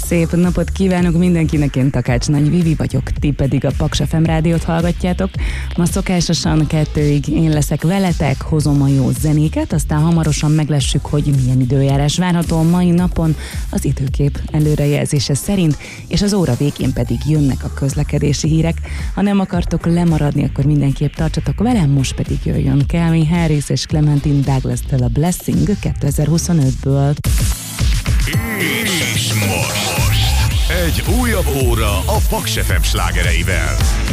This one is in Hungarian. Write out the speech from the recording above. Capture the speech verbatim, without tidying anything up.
Szép napot kívánok mindenkinek, én Takács Nagy Vivi vagyok, ti pedig a Paks ef em rádiót hallgatjátok. Ma szokásosan kettőig én leszek veletek, hozom a jó zenéket, aztán hamarosan meglessük, hogy milyen időjárás várható a mai napon az időkép előrejelzése szerint, és az óra végén pedig jönnek a közlekedési hírek. Ha nem akartok lemaradni, akkor mindenképp tartsatok velem, most pedig jöjjön Calvin Harris és Clementine Douglas-től a Blessing kétezer-huszonötből. És most egy újabb óra a Paks ef em slágereivel.